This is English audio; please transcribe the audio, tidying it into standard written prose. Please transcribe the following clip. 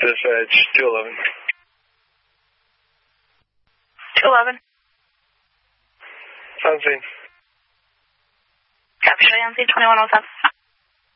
Dispatch 211. 211. On scene. Copy, show you on scene 2107.